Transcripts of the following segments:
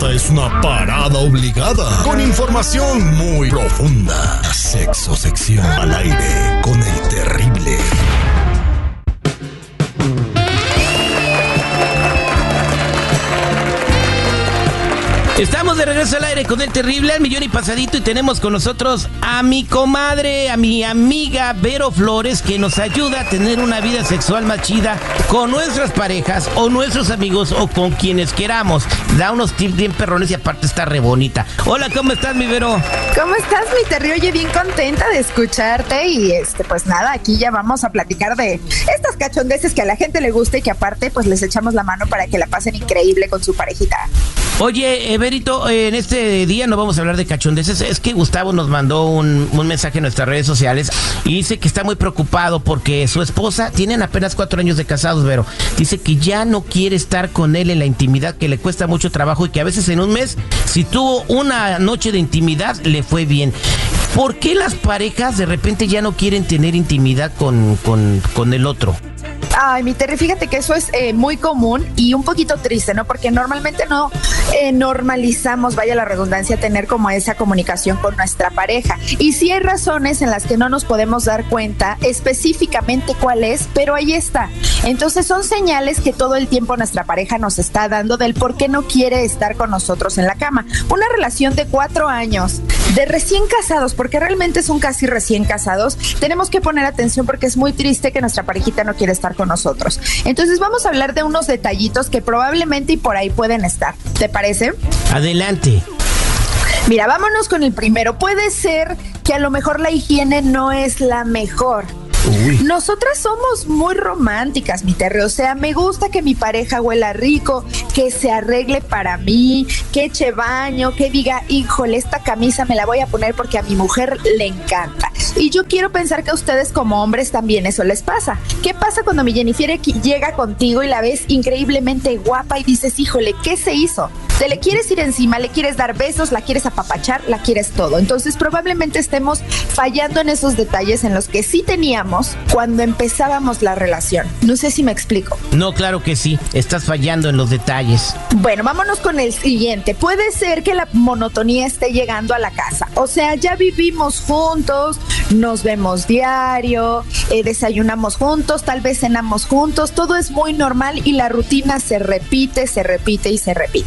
Esta es una parada obligada con información muy profunda. Sexo sección al aire con el terrible. Estamos de regreso al aire con el terrible al millón y pasadito y tenemos con nosotros a mi comadre, a mi amiga Vero Flores, que nos ayuda a tener una vida sexual más chida con nuestras parejas o nuestros amigos o con quienes queramos. Da unos tips bien perrones y aparte está re bonita. Hola, ¿cómo estás, mi Vero? ¿Cómo estás, mi Terry? Oye, bien contenta de escucharte y pues nada, aquí ya vamos a platicar de estas cachondeces que a la gente le gusta y que aparte pues les echamos la mano para que la pasen increíble con su parejita. Oye, Verito, en este día no vamos a hablar de cachondeces. Es que Gustavo nos mandó un mensaje en nuestras redes sociales y dice que está muy preocupado porque su esposa, tienen apenas 4 años de casados, Vero. Dice que ya no quiere estar con él en la intimidad, que le cuesta mucho trabajo y que a veces en un mes, si tuvo una noche de intimidad, le fue bien. ¿Por qué las parejas de repente ya no quieren tener intimidad con el otro? Ay, mi Terry, fíjate que eso es muy común y un poquito triste, ¿no? Porque normalmente no normalizamos, vaya la redundancia, tener como esa comunicación con nuestra pareja. Y sí hay razones en las que no nos podemos dar cuenta específicamente cuál es, pero ahí está. Entonces son señales que todo el tiempo nuestra pareja nos está dando del por qué no quiere estar con nosotros en la cama. Una relación de 4 años, de recién casados, porque realmente son casi recién casados, tenemos que poner atención porque es muy triste que nuestra parejita no quiere estar con nosotros. Entonces vamos a hablar de unos detallitos que probablemente y por ahí pueden estar. ¿Te parece? Adelante. Mira, vámonos con el primero. Puede ser que a lo mejor la higiene no es la mejor. Uy. Nosotras somos muy románticas, mi Terry. O sea, me gusta que mi pareja huela rico, que se arregle para mí, que eche baño, que diga, híjole, esta camisa me la voy a poner porque a mi mujer le encanta. Y yo quiero pensar que a ustedes como hombres también eso les pasa. ¿Qué pasa cuando mi Jennifer llega contigo y la ves increíblemente guapa y dices, híjole, ¿qué se hizo? Te le quieres ir encima, le quieres dar besos, la quieres apapachar, la quieres todo. Entonces probablemente estemos fallando en esos detalles en los que sí teníamos cuando empezábamos la relación. No sé si me explico. No, claro que sí, estás fallando en los detalles. Bueno, vámonos con el siguiente. Puede ser que la monotonía esté llegando a la casa. O sea, ya vivimos juntos, nos vemos diario, desayunamos juntos, tal vez cenamos juntos, todo es muy normal y la rutina se repite y se repite.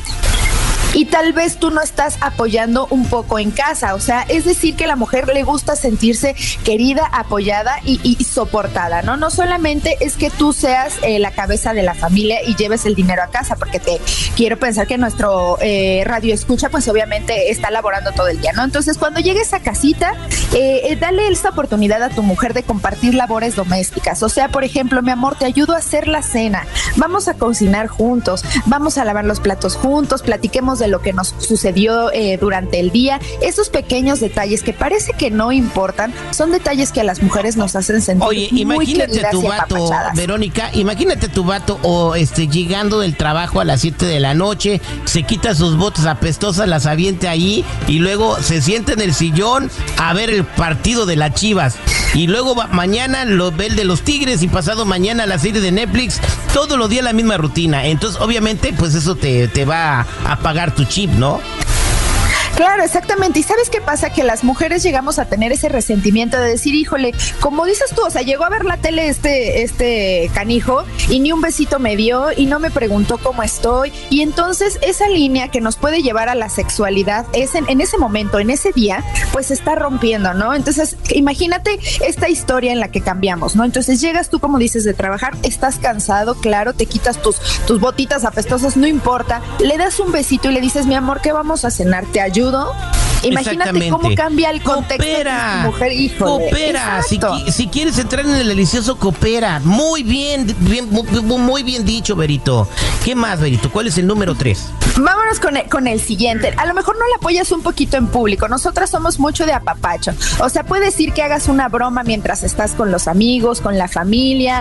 Y tal vez tú no estás apoyando un poco en casa, o sea, es decir que a la mujer le gusta sentirse querida, apoyada y soportada, ¿no? No solamente es que tú seas la cabeza de la familia y lleves el dinero a casa, porque te quiero pensar que nuestro radio escucha, pues obviamente está laborando todo el día, ¿no? Entonces, cuando llegues a casita, dale esta oportunidad a tu mujer de compartir labores domésticas, o sea, por ejemplo, mi amor, te ayudo a hacer la cena, vamos a cocinar juntos, vamos a lavar los platos juntos, platiquemos de lo que nos sucedió durante el día. Esos pequeños detalles que parece que no importan, son detalles que a las mujeres nos hacen sentir. Oye, muy imagínate tu vato, Verónica, imagínate tu vato llegando del trabajo a las 7 de la noche, se quita sus botas apestosas, las avienta ahí y luego se sienta en el sillón a ver el partido de las Chivas. Y luego mañana lo ve el de los Tigres y pasado mañana la serie de Netflix. Todos los días la misma rutina. Entonces, obviamente, pues eso te va a apagar tu chip, ¿no? Claro, exactamente. ¿Y sabes qué pasa? Que las mujeres llegamos a tener ese resentimiento de decir, híjole, como dices tú, o sea, llegó a ver la tele este canijo y ni un besito me dio y no me preguntó cómo estoy. Y entonces esa línea que nos puede llevar a la sexualidad es en ese momento, en ese día, pues se está rompiendo, ¿no? Entonces, imagínate esta historia en la que cambiamos, ¿no? Entonces llegas tú, como dices, de trabajar, estás cansado, claro, te quitas tus botitas apestosas, no importa, le das un besito y le dices, mi amor, ¿qué vamos a cenar? ¿Te ayudo? Imagínate cómo cambia el contexto coopera, de tu mujer, híjole. Coopera, si quieres entrar en el delicioso, coopera. Muy bien, muy bien dicho, Verito. ¿Qué más, Verito? ¿Cuál es el número 3? Vámonos con el siguiente. A lo mejor no la apoyas un poquito en público. Nosotras somos mucho de apapacho. O sea, puede decir que hagas una broma mientras estás con los amigos, con la familia.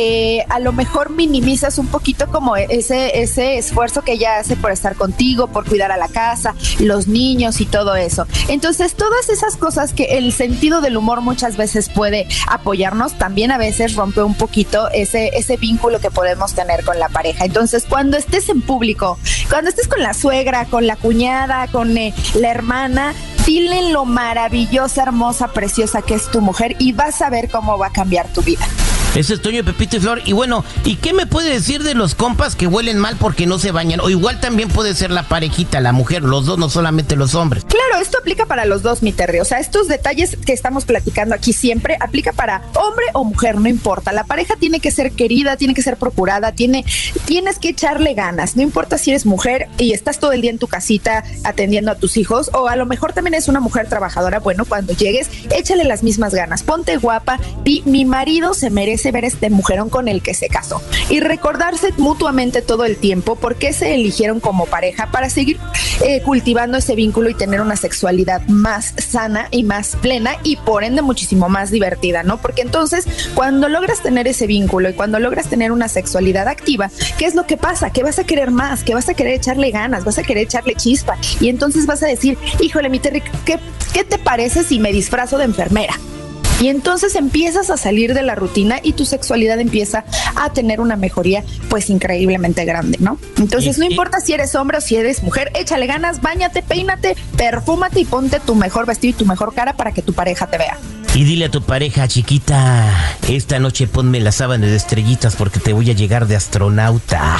A lo mejor minimizas un poquito como ese esfuerzo que ella hace por estar contigo, por cuidar a la casa, los niños y todo eso. Entonces, todas esas cosas que el sentido del humor muchas veces puede apoyarnos, también a veces rompe un poquito ese vínculo que podemos tener con la pareja. Entonces, cuando estés en público Cuando estés con la suegra, con la cuñada, con la hermana, dile lo maravillosa, hermosa, preciosa que es tu mujer y vas a ver cómo va a cambiar tu vida. Eso es Toño, Pepito y Flor. Y bueno, ¿y qué me puede decir de los compas que huelen mal porque no se bañan? O igual también puede ser la parejita, la mujer, los dos, no solamente los hombres. Claro, esto aplica para los dos, mi Terry. O sea, estos detalles que estamos platicando aquí siempre aplica para hombre o mujer, no importa. La pareja tiene que ser querida, tiene que ser procurada, tienes que echarle ganas. No importa si eres mujer y estás todo el día en tu casita atendiendo a tus hijos, o a lo mejor también es una mujer trabajadora. Bueno, cuando llegues, échale las mismas ganas. Ponte guapa y mi marido se merece ver este mujerón con el que se casó, y recordarse mutuamente todo el tiempo por qué se eligieron como pareja, para seguir cultivando ese vínculo y tener una sexualidad más sana y más plena, y por ende muchísimo más divertida, ¿no? Porque entonces cuando logras tener ese vínculo y cuando logras tener una sexualidad activa, ¿qué es lo que pasa? Que vas a querer más, que vas a querer echarle ganas, vas a querer echarle chispa, y entonces vas a decir, híjole, mi Terry, ¿qué te parece si me disfrazo de enfermera? Y entonces empiezas a salir de la rutina y tu sexualidad empieza a tener una mejoría pues increíblemente grande, ¿no? Entonces no importa si eres hombre o si eres mujer, échale ganas, báñate, peínate, perfúmate y ponte tu mejor vestido y tu mejor cara para que tu pareja te vea. Y dile a tu pareja, chiquita, esta noche ponme las sábanas de estrellitas porque te voy a llegar de astronauta.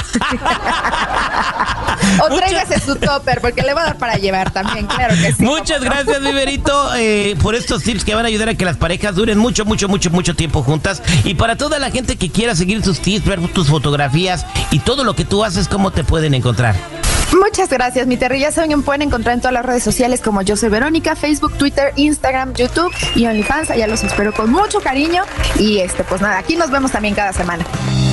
O tráigase su topper porque le va a dar para llevar también, claro que sí. Muchas gracias, Viverito, por estos tips que van a ayudar a que las parejas duren mucho tiempo juntas. Y para toda la gente que quiera seguir tus tips, ver tus fotografías y todo lo que tú haces, ¿cómo te pueden encontrar? Muchas gracias, mi Terry. Ya saben que me pueden encontrar en todas las redes sociales como Yo Soy Verónica, Facebook, Twitter, Instagram, YouTube y OnlyFans. Allá los espero con mucho cariño. Y pues nada, aquí nos vemos también cada semana.